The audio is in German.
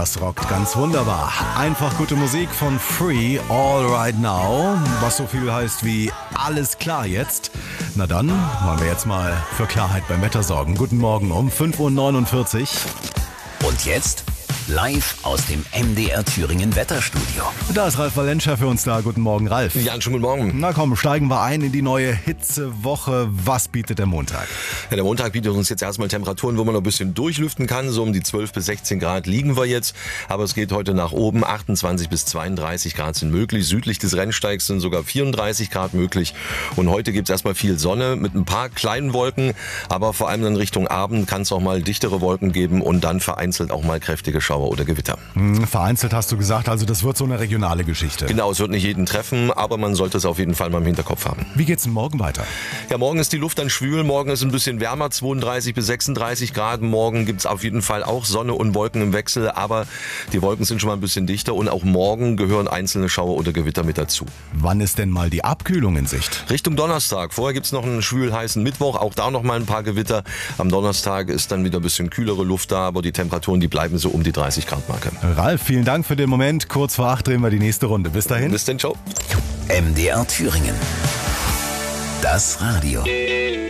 Das rockt ganz wunderbar. Einfach gute Musik von Free, All Right Now. Was so viel heißt wie alles klar jetzt. Na dann wollen wir jetzt mal für Klarheit beim Wetter sorgen. Guten Morgen um 5:49 Uhr. Und jetzt live aus dem MDR Thüringen Wetterstudio. Da ist Ralf Valentscher für uns da. Guten Morgen, Ralf. Ja, schönen guten Morgen. Na komm, steigen wir ein in die neue Hitzewoche. Was bietet der Montag? Ja, der Montag bietet uns jetzt erstmal Temperaturen, wo man noch ein bisschen durchlüften kann. So um die 12 bis 16 Grad liegen wir jetzt. Aber es geht heute nach oben. 28 bis 32 Grad sind möglich. Südlich des Rennsteigs sind sogar 34 Grad möglich. Und heute gibt es erstmal viel Sonne mit ein paar kleinen Wolken. Aber vor allem in Richtung Abend kann es auch mal dichtere Wolken geben und dann vereinzelt auch mal kräftige Schauer oder Gewitter. Vereinzelt hast du gesagt, also das wird so eine regionale Geschichte. Genau, es wird nicht jeden treffen, aber man sollte es auf jeden Fall mal im Hinterkopf haben. Wie geht's denn morgen weiter? Ja, morgen ist die Luft dann schwül, morgen ist ein bisschen wärmer, 32 bis 36 Grad. Morgen gibt's auf jeden Fall auch Sonne und Wolken im Wechsel, aber die Wolken sind schon mal ein bisschen dichter und auch morgen gehören einzelne Schauer oder Gewitter mit dazu. Wann ist denn mal die Abkühlung in Sicht? Richtung Donnerstag. Vorher gibt's noch einen schwül heißen Mittwoch, auch da noch mal ein paar Gewitter. Am Donnerstag ist dann wieder ein bisschen kühlere Luft da, aber die Temperaturen, die bleiben so um die 30 Grad Marke. Ralf, vielen Dank für den Moment. Kurz vor 8 drehen wir die nächste Runde. Bis dahin. Bis dann, ciao. MDR Thüringen. Das Radio.